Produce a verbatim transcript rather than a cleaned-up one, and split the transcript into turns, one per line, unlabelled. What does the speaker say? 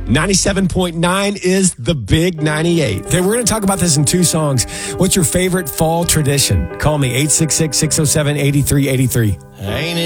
ninety-seven point nine is the Big ninety-eight.
Okay, we're going to talk about this in two songs. What's your favorite fall tradition? Call me, eight six six, six oh seven, eight three eight three.
Ain't it